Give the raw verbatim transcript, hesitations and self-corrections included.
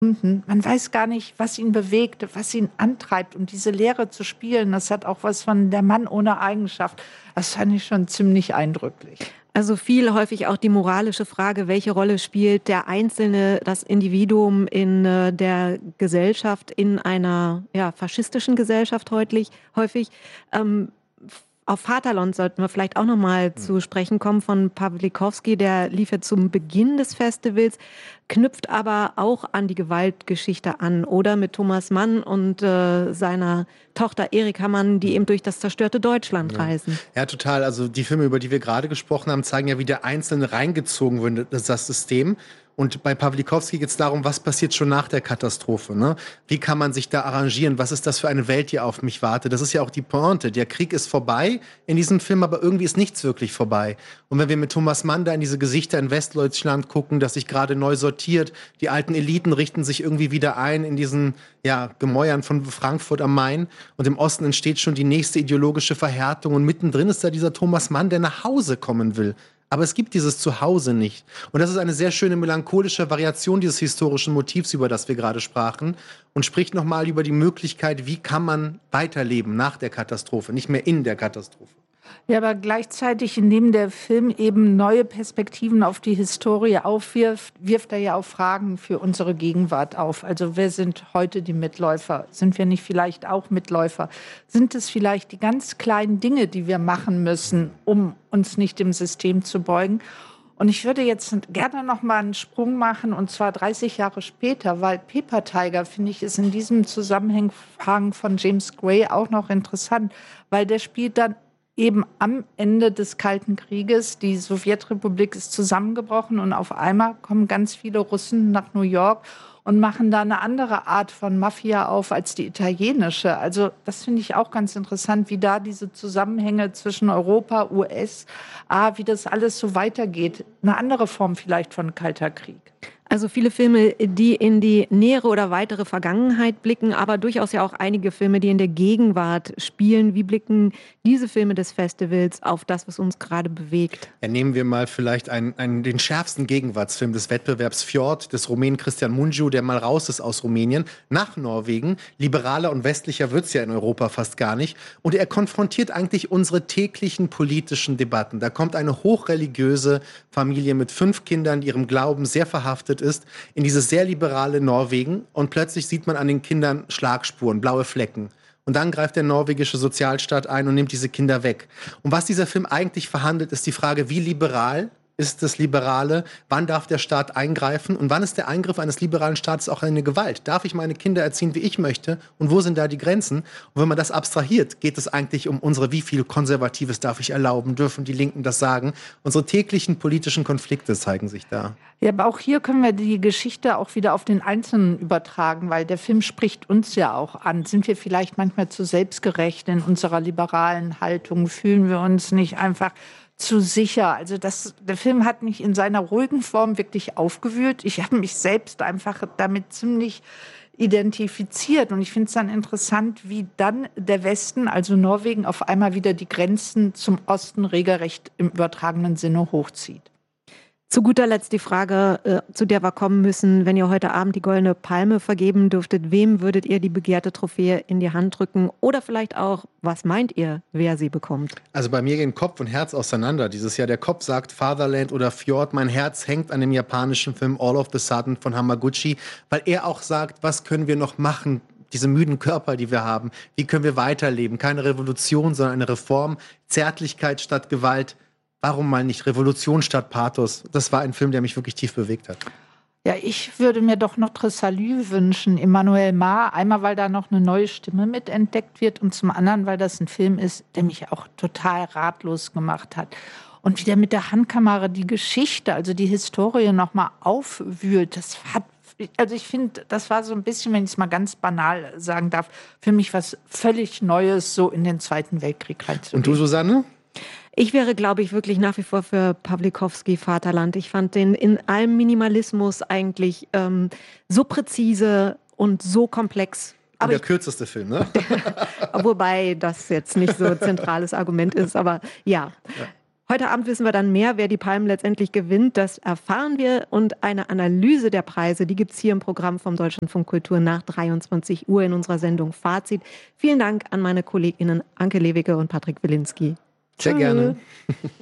Mhm. Man weiß gar nicht, was ihn bewegt, was ihn antreibt. Und diese Lehre zu spielen, das hat auch was von der Mann ohne Eigenschaft. Das fand ich schon ziemlich eindrücklich. Also viel häufig auch die moralische Frage, welche Rolle spielt der Einzelne, das Individuum in äh, der Gesellschaft, in einer ja, faschistischen Gesellschaft häufig. häufig. Ähm, Auf Vaterland sollten wir vielleicht auch noch mal mhm. zu sprechen kommen von Pawlikowski. Der lief ja zum Beginn des Festivals, knüpft aber auch an die Gewaltgeschichte an, oder mit Thomas Mann und äh, seiner Tochter Erika Mann, die eben durch das zerstörte Deutschland ja. reisen. Ja, total. Also die Filme, über die wir gerade gesprochen haben, zeigen ja, wie der Einzelne reingezogen wird, das, das System. Und bei Pawlikowski geht es darum, was passiert schon nach der Katastrophe, ne? Wie kann man sich da arrangieren? Was ist das für eine Welt, die auf mich wartet? Das ist ja auch die Pointe. Der Krieg ist vorbei in diesem Film, aber irgendwie ist nichts wirklich vorbei. Und wenn wir mit Thomas Mann da in diese Gesichter in Westdeutschland gucken, das sich gerade neu sortiert, die alten Eliten richten sich irgendwie wieder ein in diesen ja, Gemäuern von Frankfurt am Main und im Osten entsteht schon die nächste ideologische Verhärtung und mittendrin ist da dieser Thomas Mann, der nach Hause kommen will. Aber es gibt dieses Zuhause nicht. Und das ist eine sehr schöne melancholische Variation dieses historischen Motivs, über das wir gerade sprachen. Und spricht nochmal über die Möglichkeit, wie kann man weiterleben nach der Katastrophe, nicht mehr in der Katastrophe. Ja, aber gleichzeitig, indem der Film eben neue Perspektiven auf die Historie aufwirft, wirft er ja auch Fragen für unsere Gegenwart auf. Also wer sind heute die Mitläufer? Sind wir nicht vielleicht auch Mitläufer? Sind es vielleicht die ganz kleinen Dinge, die wir machen müssen, um uns nicht dem System zu beugen? Und ich würde jetzt gerne noch mal einen Sprung machen, und zwar dreißig Jahre später, weil Paper Tiger, finde ich, ist in diesem Zusammenhang von James Gray auch noch interessant, weil der spielt dann eben am Ende des Kalten Krieges. Die Sowjetrepublik ist zusammengebrochen und auf einmal kommen ganz viele Russen nach New York und machen da eine andere Art von Mafia auf als die italienische. Also das finde ich auch ganz interessant, wie da diese Zusammenhänge zwischen Europa, U S A, wie das alles so weitergeht. Eine andere Form vielleicht von Kalter Krieg. Also viele Filme, die in die nähere oder weitere Vergangenheit blicken, aber durchaus ja auch einige Filme, die in der Gegenwart spielen. Wie blicken diese Filme des Festivals auf das, was uns gerade bewegt? Ja, nehmen wir mal vielleicht einen, einen, den schärfsten Gegenwartsfilm des Wettbewerbs, Fjord, des Rumänen Cristian Mungiu, der mal raus ist aus Rumänien, nach Norwegen. Liberaler und westlicher wird's ja in Europa fast gar nicht. Und er konfrontiert eigentlich unsere täglichen politischen Debatten. Da kommt eine hochreligiöse Familie mit fünf Kindern, die ihrem Glauben sehr verhaftet ist, in dieses sehr liberale Norwegen und plötzlich sieht man an den Kindern Schlagspuren, blaue Flecken. Und dann greift der norwegische Sozialstaat ein und nimmt diese Kinder weg. Und was dieser Film eigentlich verhandelt, ist die Frage, wie liberal ist das Liberale? Wann darf der Staat eingreifen? Und wann ist der Eingriff eines liberalen Staates auch eine Gewalt? Darf ich meine Kinder erziehen, wie ich möchte? Und wo sind da die Grenzen? Und wenn man das abstrahiert, geht es eigentlich um unsere, wie viel Konservatives darf ich erlauben? Dürfen die Linken das sagen? Unsere täglichen politischen Konflikte zeigen sich da. Ja, aber auch hier können wir die Geschichte auch wieder auf den Einzelnen übertragen, weil der Film spricht uns ja auch an. Sind wir vielleicht manchmal zu selbstgerecht in unserer liberalen Haltung? Fühlen wir uns nicht einfach zu sicher? Also das, der Film hat mich in seiner ruhigen Form wirklich aufgewühlt. Ich habe mich selbst einfach damit ziemlich identifiziert. Und ich finde es dann interessant, wie dann der Westen, also Norwegen, auf einmal wieder die Grenzen zum Osten regelrecht im übertragenen Sinne hochzieht. Zu guter Letzt die Frage, äh, zu der wir kommen müssen, wenn ihr heute Abend die Goldene Palme vergeben dürftet, wem würdet ihr die begehrte Trophäe in die Hand drücken? Oder vielleicht auch, was meint ihr, wer sie bekommt? Also bei mir gehen Kopf und Herz auseinander dieses Jahr. Der Kopf sagt Fatherland oder Fjord. Mein Herz hängt an dem japanischen Film All of the Sudden von Hamaguchi, weil er auch sagt, was können wir noch machen? Diese müden Körper, die wir haben. Wie können wir weiterleben? Keine Revolution, sondern eine Reform. Zärtlichkeit statt Gewalt. Warum mal nicht Revolution statt Pathos? Das war ein Film, der mich wirklich tief bewegt hat. Ja, ich würde mir doch noch Tressalü wünschen, Emmanuel Maar. Einmal, weil da noch eine neue Stimme mitentdeckt wird und zum anderen, weil das ein Film ist, der mich auch total ratlos gemacht hat. Und wie der mit der Handkamera die Geschichte, also die Historie noch mal aufwühlt, das hat, also ich finde, das war so ein bisschen, wenn ich es mal ganz banal sagen darf, für mich was völlig Neues, so in den Zweiten Weltkrieg reinzugehen. Und du, Susanne? Ich wäre, glaube ich, wirklich nach wie vor für Pawlikowski Vaterland. Ich fand den in allem Minimalismus eigentlich ähm, so präzise und so komplex. Aber der ich, kürzeste Film, ne? Wobei das jetzt nicht so ein zentrales Argument ist, aber ja. ja. Heute Abend wissen wir dann mehr, wer die Palmen letztendlich gewinnt. Das erfahren wir. Und eine Analyse der Preise, die gibt es hier im Programm vom Deutschlandfunk Kultur nach dreiundzwanzig Uhr in unserer Sendung Fazit. Vielen Dank an meine KollegInnen Anke Lewicke und Patrick Wilinski. Sehr gerne.